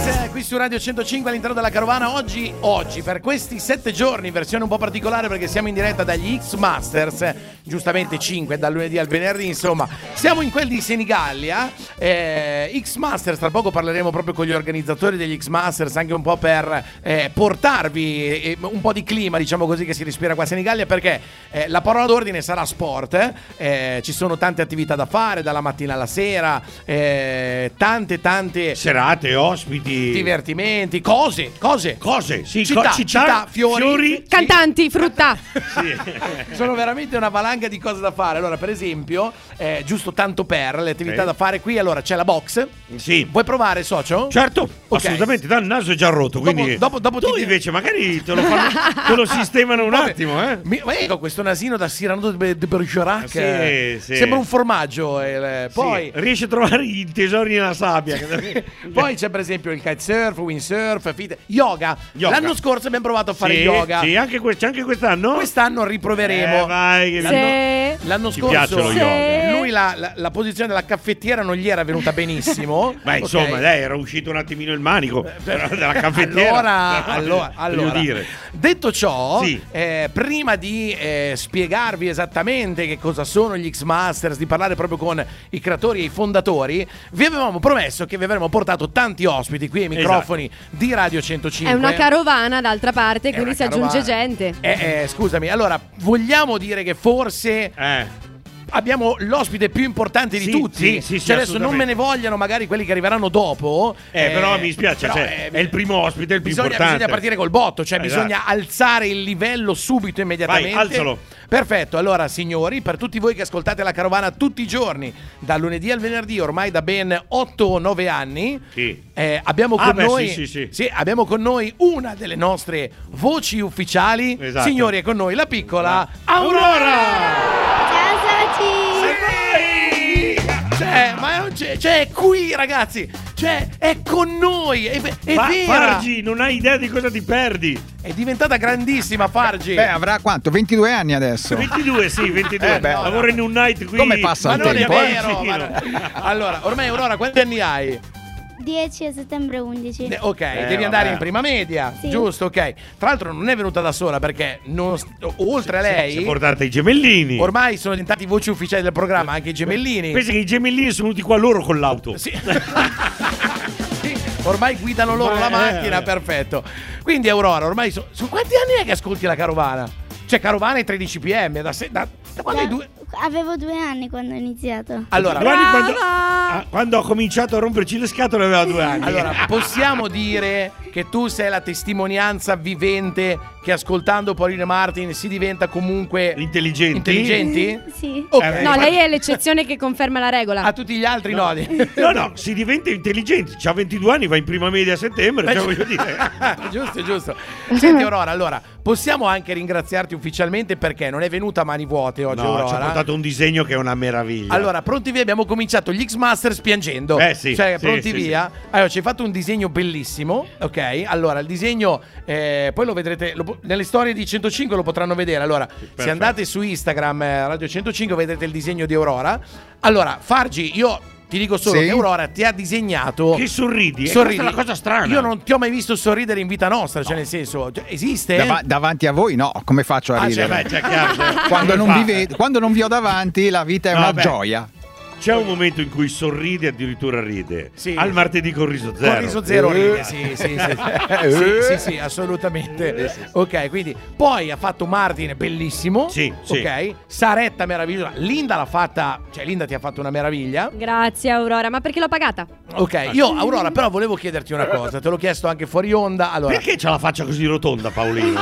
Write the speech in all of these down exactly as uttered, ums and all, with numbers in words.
Max qui su Radio centocinque all'interno della carovana. Oggi, oggi per questi sette giorni, versione un po' particolare perché siamo in diretta dagli X Masters, giustamente cinque dal lunedì al venerdì, insomma siamo in quel di Senigallia. eh, X Masters, tra poco parleremo proprio con gli organizzatori degli X Masters, anche un po' per eh, portarvi eh, un po' di clima, diciamo così, che si respira qua a Senigallia, perché eh, la parola d'ordine sarà sport. eh? Eh, ci sono tante attività da fare dalla mattina alla sera, eh, tante tante serate, ospiti, divertimenti, cose, cose, cose, sì, città, co- città, città, fiori, fiori, cantanti, sì. frutta. Sì. Sono veramente una valanga di cose da fare. Allora, per esempio, eh, giusto tanto per le attività Sì. da fare qui, allora c'è la box. Sì. Vuoi provare, socio? Certo, Ok. assolutamente. Dal naso è già rotto, quindi Dopo- dopo- dopo tu ti- invece magari te lo, fanno, te lo sistemano un Vabbè, attimo, eh? Mi, ma ecco questo nasino da Cyrano de, de Bergerac. Sì, eh, sì. Sembra un formaggio. eh, Poi, Sì, riesci a trovare i tesori nella sabbia. poi c'è per esempio il kitesurf, windsurf, fit- yoga. Yoga. L'anno scorso abbiamo provato a fare Sì, yoga. Sì, anche que- c'è anche quest'anno. Quest'anno riproveremo. Eh, vai, che- Sì. L'anno Ci scorso piace lo Sì. yoga. lui la, la, la posizione della caffettiera non gli era venuta benissimo. Beh, Ok? insomma, lei era uscito un attimino il manico però della caffettiera. Allora, Però, allora, voglio allora, dire. detto ciò, Sì. eh, prima di eh, spiegarvi esattamente che cosa sono gli X Masters, di parlare proprio con i creatori e i fondatori, vi avevamo promesso che vi avremmo portato tanti ospiti qui ai microfoni Esatto. di Radio centocinque. È una carovana d'altra parte, È quindi una si aggiunge carovana. gente. Eh, eh, scusami, allora vogliamo dire che forse Eh. abbiamo l'ospite più importante di Sì, tutti. sì, sì, sì, Cioè, adesso non me ne assolutamente. vogliano magari quelli che arriveranno dopo. Eh, però mi spiace, però, cioè, eh, è il primo ospite, il più bisogna, importante. bisogna partire col botto, cioè Esatto. bisogna alzare il livello subito, immediatamente. Vai, alzalo. Perfetto, allora signori, per tutti voi che ascoltate la carovana tutti i giorni, dal lunedì al venerdì, ormai da ben otto o nove anni, Sì. eh, abbiamo Ah, con beh, noi sì, sì, sì. abbiamo con noi una delle nostre voci ufficiali. Esatto. Signori, è con noi la piccola Aurora! Ciao soci! Cioè, ma non c'è, cioè, è qui, ragazzi. Cioè, è con noi. È, è Ma vera. Fargi, non hai idea di cosa ti perdi. È diventata grandissima, Fargi. Beh, avrà quanto? ventidue anni adesso. ventidue, sì, ventidue. Eh, beh. Lavoro in un night qui. Come passa ma il non è tempo? eh? vero. ma non- Allora, ormai Aurora, quanti anni hai? dieci a settembre undici. Ne- Ok, Eh, devi andare vabbè. in prima media, Sì. giusto? Ok. Tra l'altro non è venuta da sola perché non st- oltre a lei Si è portata i gemellini. ormai sono diventati voci ufficiali del programma anche i gemellini. Pensi che i gemellini sono venuti qua loro con l'auto. Sì. Sì, ormai guidano loro Ma- la macchina, eh. perfetto. Quindi Aurora, ormai so- su quanti anni è che ascolti la carovana? Cioè carovana è tredici p m da, se- da, da quando hai due. Avevo due anni quando ho iniziato. Allora, Due anni quando, Brava! ah, quando ho cominciato a romperci le scatole aveva due anni. allora, possiamo dire che tu sei la testimonianza vivente che ascoltando Paulina Martin si diventa comunque Intelligenti? intelligenti? Sì. Ok. Eh, No, lei è l'eccezione che conferma la regola. A tutti gli altri no. No, no, si diventa intelligenti. C'ha ventidue anni, va in prima media a settembre. Cioè, voglio dire. Giusto, giusto. Senti Aurora, allora, possiamo anche ringraziarti ufficialmente perché non è venuta a mani vuote oggi No, ci ha Aurora. portato un disegno che è una meraviglia. Allora, pronti via, abbiamo cominciato gli X Masters piangendo. Eh, sì, Cioè, sì, pronti sì, via. Allora, ci hai fatto un disegno bellissimo, ok? Allora, il disegno, eh, poi lo vedrete, lo po- nelle storie di centocinque lo potranno vedere. Allora, se perfetto. andate su Instagram, eh, Radio centocinque, vedrete il disegno di Aurora. Allora, Fargi, io ti dico solo Sì? che Aurora ti ha disegnato... Che sorridi, eh, Sorridi. questa è la cosa strana. Io non ti ho mai visto sorridere in vita nostra, cioè nel senso, cioè, esiste? Dava- davanti a voi no, come faccio a Ah, cioè, ridere? Beh, c'è chiaro, cioè, quando, come non fa? vi ved- quando non vi ho davanti la vita è No, una beh. gioia. C'è un momento in cui sorride e addirittura ride. Sì. Al martedì con riso zero. Con riso zero Eh. ride, sì, sì, sì, sì, sì, sì, sì, assolutamente. Ok, quindi poi ha fatto Martin bellissimo. Sì, sì. Ok, Saretta meravigliosa. Linda l'ha fatta, cioè Linda ti ha fatto una meraviglia. Grazie Aurora, ma perché l'ho pagata? Ok, io Aurora però volevo chiederti una cosa, te l'ho chiesto anche fuori onda. Allora, Perché c'ha la faccia così rotonda, Paolino?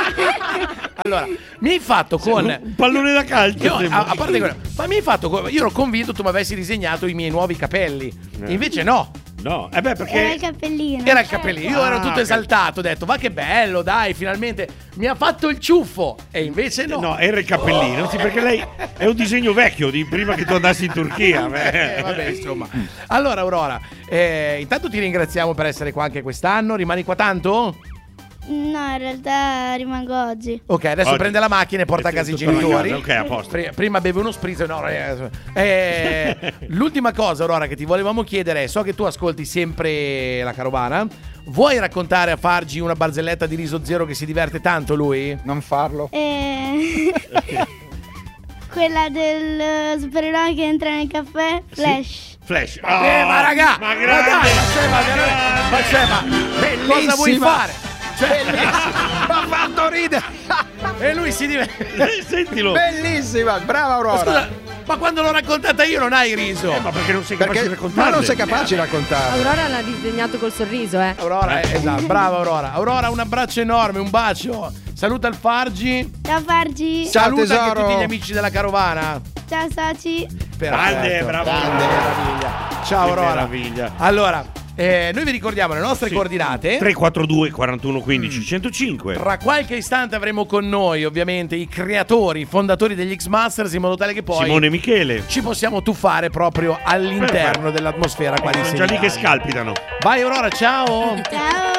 allora mi hai fatto con Un pallone da calcio. Io, sembra. a, a parte quello, ma mi hai fatto co- io ero convinto tu mi avessi disegnato i miei nuovi capelli. Invece no. No, eh beh, Era perché il cappellino. Era il cappellino, io ero Ah, tutto ok. esaltato, ho detto "Ma che bello, dai, finalmente mi ha fatto il ciuffo". E invece no. no, era il cappellino, sì, perché lei è un disegno vecchio di prima che tu andassi in Turchia. Eh, vabbè, insomma. Allora, Aurora, eh, intanto ti ringraziamo per essere qua anche quest'anno. Rimani qua tanto? No, in realtà rimango oggi. Ok, adesso Oggi. prende la macchina e porta a casa i Torna a genitori. casa, ok, a posto. Pri- Prima beve uno spritz. No, eh, eh, l'ultima cosa, Aurora, che ti volevamo chiedere è: so che tu ascolti sempre la Carovana. Vuoi raccontare a Fargi una barzelletta di Riso Zero che si diverte tanto lui? Non farlo. E... quella del supereroe che entra nel caffè, Flash. Flash. eh, ma raga, ma ma grande, dai, ma c'è, ma veramente- ma c'è, ma cosa vuoi Bellissima. fare? Cioè, Mi ha fatto ridere. e lui si diverte. Eh, Sentilo. Bellissima, brava Aurora. Scusa, ma quando l'ho raccontata io non hai riso. Eh, ma perché non sei capace Perché di raccontarle? ma non sei capace di raccontare. Aurora l'ha disegnato col sorriso, eh. Aurora, eh, esatto, brava Aurora. Aurora, un abbraccio enorme, un bacio. Saluta il Fargi. Ciao Fargi. Ciao, Saluta anche tesoro. tutti gli amici della Carovana. Ciao soci. Grande, bravo. Grande meraviglia. Ciao Che Aurora. meraviglia. Allora, eh, noi vi ricordiamo le nostre Sì. coordinate. tre quattro due quarantuno quindici centocinque. Tra qualche istante avremo con noi ovviamente i creatori, i fondatori degli X-Masters, in modo tale che poi Simone e Michele. ci possiamo tuffare proprio all'interno Perfetto. dell'atmosfera qua di Sono già lì che Senigallia. scalpitano. Vai Aurora, ciao. Ciao.